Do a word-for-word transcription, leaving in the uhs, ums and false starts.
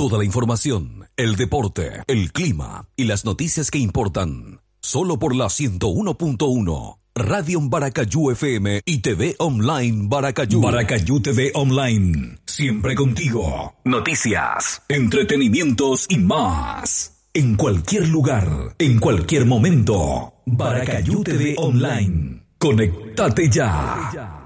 Toda la información, el deporte, el clima y las noticias que importan. Solo por la ciento uno punto uno. Radio Baracayú F M y T V Online Baracayú. Baracayú T V Online. Siempre contigo. Noticias, entretenimientos y más. En cualquier lugar, en cualquier momento. Baracayú T V Online. Conéctate ya.